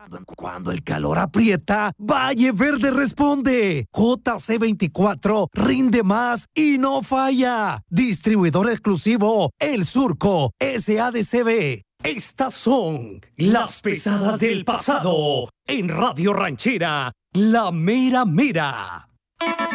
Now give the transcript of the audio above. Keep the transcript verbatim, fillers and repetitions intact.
Cuando el calor aprieta, Valle Verde responde. J C veinticuatro rinde más y no falla. Distribuidor exclusivo El Surco S A D C B. Estas son las pesadas del pasado en Radio Ranchera, La Mera Mera.